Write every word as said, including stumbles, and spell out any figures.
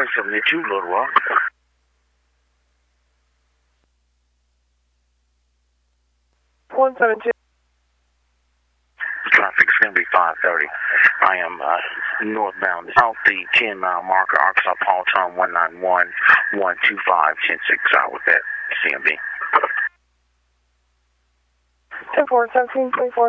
seventy-two, Little Rock. one seven two. Traffic's going to be five thirty. I am uh, northbound south the ten mile marker, Arkansas Paul Tom one nine one, one two five, ten six out with that C M B. ten four, seventeen, twenty-four.